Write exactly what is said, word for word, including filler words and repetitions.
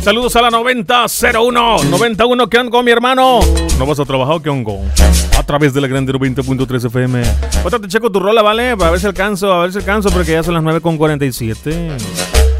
Saludos a la noventa cero uno, noventa y uno, ¿qué onda con mi hermano? ¿No vas a trabajar? ¿Qué onda? A través de la Grande noventa punto tres F M. Ahorita te checo tu rola, ¿vale? Para ver si alcanzo, a ver si alcanzo, porque ya son las nueve con cuarenta y siete.